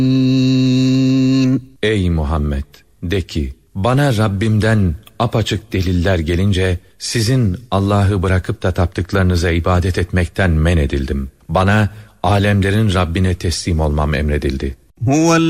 Ey Muhammed, de ki, bana Rabbimden apaçık deliller gelince sizin Allah'ı bırakıp da taptıklarınıza ibadet etmekten men edildim. Bana alemlerin Rabbine teslim olmam emredildi.